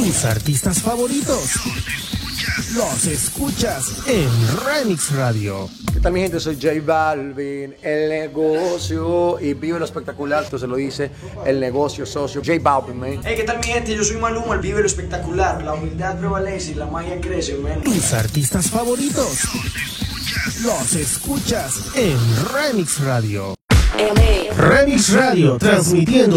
Tus artistas favoritos los escuchas en Remix Radio. ¿Qué tal, mi gente? Soy J Balvin, el negocio, y vive lo espectacular, esto se lo dice el negocio socio, J Balvin, man. Hey, ¿qué tal, mi gente? Yo soy Maluma, el vive lo espectacular, la humildad prevalece y la magia crece, man. Tus artistas favoritos los escuchas en Remix Radio. Remix Radio, transmitiendo